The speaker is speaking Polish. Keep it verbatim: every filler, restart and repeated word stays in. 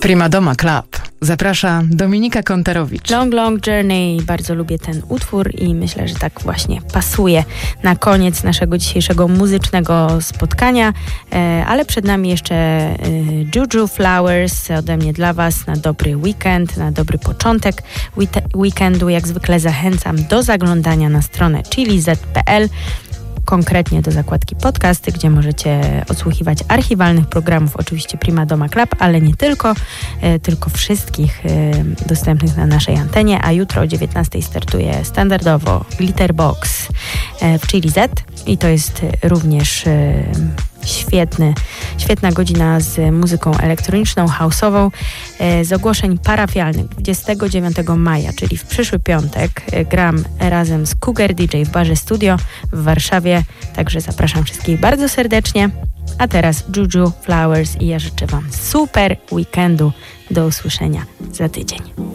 Prima Doma Club. Zaprasza Dominika Kontarowicz. Long, long journey. Bardzo lubię ten utwór i myślę, że tak właśnie pasuje na koniec naszego dzisiejszego muzycznego spotkania. E, ale przed nami jeszcze e, Juju Flowers ode mnie dla Was na dobry weekend, na dobry początek weekendu. Jak zwykle zachęcam do zaglądania na stronę chili zet kropka pe el. Konkretnie do zakładki podcasty, gdzie możecie odsłuchiwać archiwalnych programów, oczywiście Prima Doma Club, ale nie tylko, e, tylko wszystkich e, dostępnych na naszej antenie, a jutro o dziewiętnastej startuje standardowo Glitterbox e, w Chili Z i to jest również e, Świetny, świetna godzina z muzyką elektroniczną, house'ową, e, z ogłoszeń parafialnych. dwudziestego dziewiątego maja, czyli w przyszły piątek, e, gram razem z Cougar D J w barze Studio w Warszawie, także zapraszam wszystkich bardzo serdecznie. A teraz Juju Flowers i ja życzę Wam super weekendu. Do usłyszenia za tydzień.